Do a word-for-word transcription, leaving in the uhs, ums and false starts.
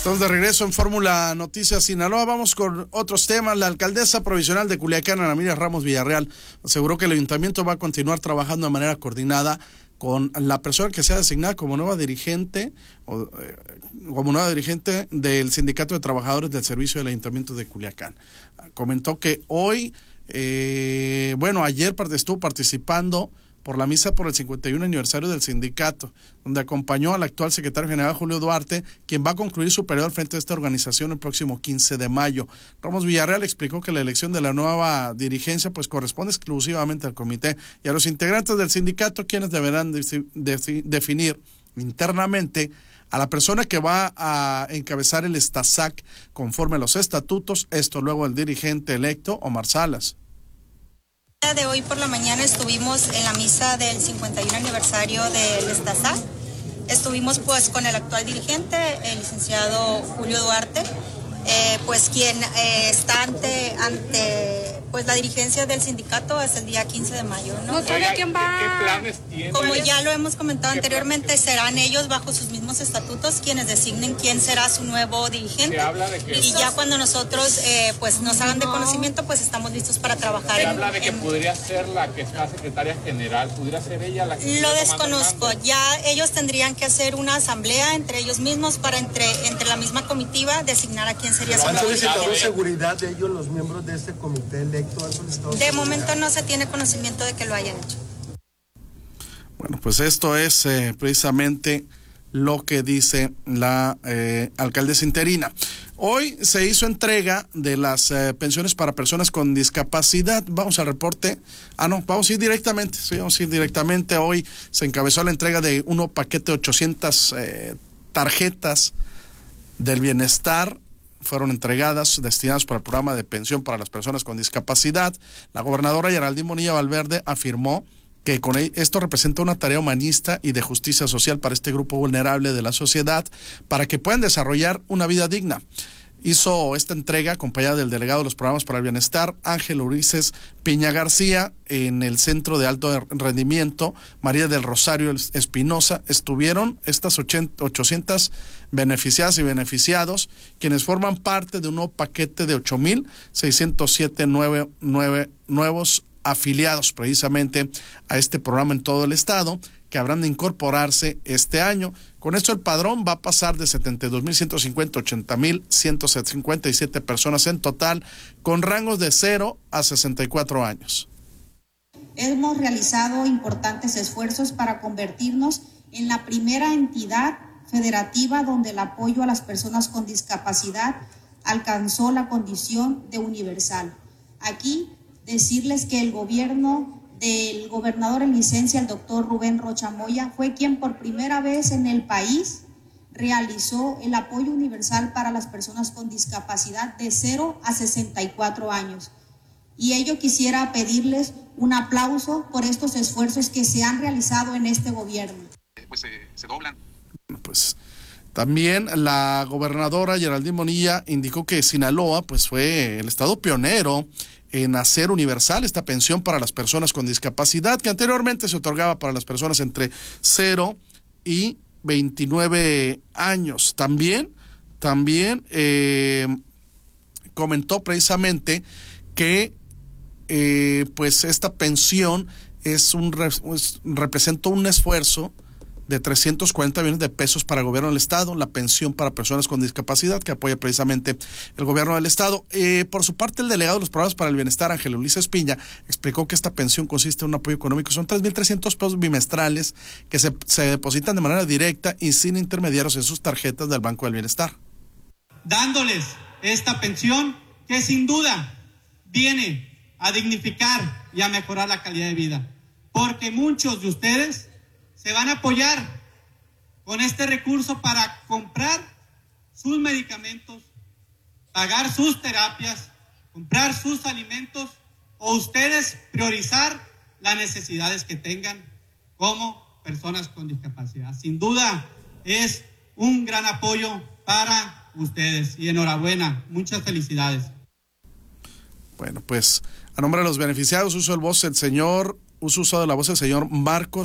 Estamos de regreso en Fórmula Noticias Sinaloa. Vamos con otros temas. La alcaldesa provisional de Culiacán, Ana Miriam Ramos Villarreal, aseguró que el ayuntamiento va a continuar trabajando de manera coordinada con la persona que sea designada como nueva dirigente o eh, como nueva dirigente del Sindicato de Trabajadores del Servicio del Ayuntamiento de Culiacán. Comentó que hoy, eh, bueno, ayer estuvo participando por la misa por el cincuenta y uno aniversario del sindicato, donde acompañó al actual secretario general Julio Duarte, quien va a concluir su periodo al frente de esta organización el próximo quince de mayo. Ramos Villarreal explicó que la elección de la nueva dirigencia pues corresponde exclusivamente al comité y a los integrantes del sindicato, quienes deberán de, de, definir internamente a la persona que va a encabezar el Estasac conforme a los estatutos, esto luego el dirigente electo Omar Salas. De hoy por la mañana estuvimos en la misa del cincuenta y uno aniversario del Estasac. Estuvimos pues con el actual dirigente, el licenciado Julio Duarte, eh, pues quien eh, está ante, ante pues la dirigencia del sindicato hasta el día quince de mayo, ¿no? ¿No sabe quién va? ¿Qué planes tiene? Como ya lo hemos comentado anteriormente, serán ellos bajo sus mismos estatutos quienes designen quién será su nuevo dirigente. Se habla de que... Y ya cuando nosotros eh, pues nos hagan de conocimiento, pues estamos listos para trabajar. Se en, habla de que en... podría ser la que está secretaria general, pudiera ser ella la que... Lo desconozco, ya ellos tendrían que hacer una asamblea entre ellos mismos para entre, entre la misma comitiva designar a quién sería su ¿Han nuevo solicitado dirigente? seguridad de ellos, los miembros de este comité electo? ¿Han solicitado De seguridad? momento no se tiene conocimiento de que lo hayan hecho. Bueno, pues esto es eh, precisamente lo que dice la eh, alcaldesa interina. Hoy se hizo entrega de las eh, pensiones para personas con discapacidad. Vamos al reporte. Ah, no, vamos a ir directamente. Sí, vamos a ir directamente. Hoy se encabezó la entrega de un paquete de ochocientas eh, tarjetas del bienestar. Fueron entregadas, destinadas para el programa de pensión para las personas con discapacidad. La gobernadora Geraldine Bonilla Valverde afirmó que con esto representa una tarea humanista y de justicia social para este grupo vulnerable de la sociedad, para que puedan desarrollar una vida digna. Hizo esta entrega acompañada del delegado de los programas para el bienestar, Ángel Ulises Piña García, en el Centro de Alto Rendimiento, María del Rosario Espinosa. Estuvieron estas ochocientas beneficiadas y beneficiados, quienes forman parte de un nuevo paquete de ocho mil seiscientos siete nueve, nueve, nuevos afiliados precisamente a este programa en todo el estado, que habrán de incorporarse este año. Con esto el padrón va a pasar de setenta y dos mil ciento cincuenta a ochenta mil ciento cincuenta y siete personas en total, con rangos de cero a sesenta y cuatro años. Hemos realizado importantes esfuerzos para convertirnos en la primera entidad federativa donde el apoyo a las personas con discapacidad alcanzó la condición de universal. Aquí decirles que el gobierno del gobernador en licencia, el doctor Rubén Rocha Moya, fue quien por primera vez en el país realizó el apoyo universal para las personas con discapacidad de cero a sesenta y cuatro años. Y ello quisiera pedirles un aplauso por estos esfuerzos que se han realizado en este gobierno. Pues se, se doblan. Pues también la gobernadora Geraldine Bonilla indicó que Sinaloa pues fue el estado pionero en hacer universal esta pensión para las personas con discapacidad, que anteriormente se otorgaba para las personas entre cero y veintinueve años. También, también eh, comentó precisamente que eh, pues esta pensión es un es, representa un esfuerzo de trescientos cuarenta millones de pesos para el gobierno del estado, la pensión para personas con discapacidad que apoya precisamente el gobierno del estado. Eh, por su parte, el delegado de los programas para el bienestar, Ángel Ulises Piña, explicó que esta pensión consiste en un apoyo económico, son tres mil trescientos pesos bimestrales que se, se depositan de manera directa y sin intermediarios en sus tarjetas del Banco del Bienestar. Dándoles esta pensión que sin duda viene a dignificar y a mejorar la calidad de vida, porque muchos de ustedes se van a apoyar con este recurso para comprar sus medicamentos, pagar sus terapias, comprar sus alimentos o ustedes priorizar las necesidades que tengan como personas con discapacidad. Sin duda es un gran apoyo para ustedes y enhorabuena, muchas felicidades. Bueno, pues a nombre de los beneficiados uso el voz el señor, uso uso de la voz del señor Marcos